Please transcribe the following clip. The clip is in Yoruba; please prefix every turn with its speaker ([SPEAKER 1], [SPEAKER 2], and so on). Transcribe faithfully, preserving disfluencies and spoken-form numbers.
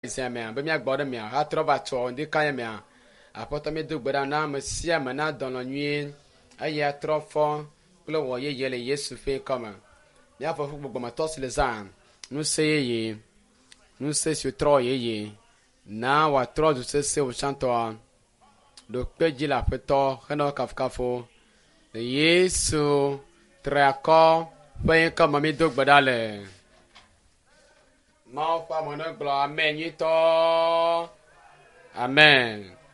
[SPEAKER 1] Mea, but me a bottom me, I throw a tour in the Kayamea. I put me do better now, Monsieur Mana dans la nuit. I ya trop fort, blow ye yellow, yes, to fake coming. Therefore, who my toss les arms. No say ye, no says you throw ye. Now I throw to say, say, Chantor. Do peji la peto, Hano Kafkafo. The Yesu, Traco, when come a me do badale. Mouth, I'm on a glow, amen, you to. Amen.